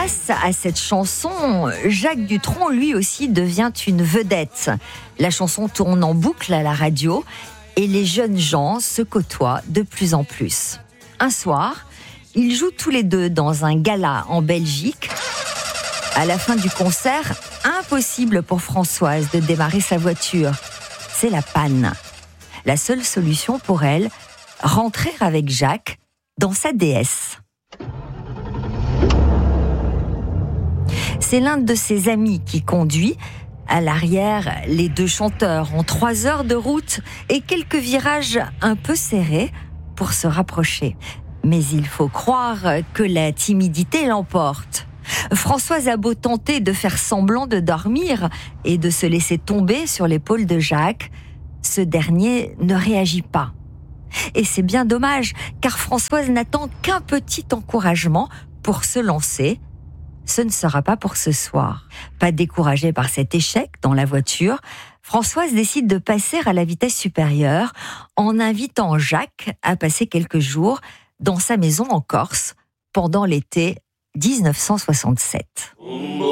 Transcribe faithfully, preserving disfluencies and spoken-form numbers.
grâce à cette chanson, Jacques Dutronc, lui aussi, devient une vedette. La chanson tourne en boucle à la radio et les jeunes gens se côtoient de plus en plus. Un soir, ils jouent tous les deux dans un gala en Belgique. À la fin du concert, impossible pour Françoise de démarrer sa voiture. C'est la panne. La seule solution pour elle, rentrer avec Jacques dans sa D S. C'est l'un de ses amis qui conduit. À l'arrière, les deux chanteurs ont trois heures de route et quelques virages un peu serrés pour se rapprocher. Mais il faut croire que la timidité l'emporte. Françoise a beau tenter de faire semblant de dormir et de se laisser tomber sur l'épaule de Jacques, ce dernier ne réagit pas. Et c'est bien dommage, car Françoise n'attend qu'un petit encouragement pour se lancer. Ce ne sera pas pour ce soir. Pas découragée par cet échec dans la voiture, Françoise décide de passer à la vitesse supérieure en invitant Jacques à passer quelques jours dans sa maison en Corse pendant l'été dix-neuf cent soixante-sept.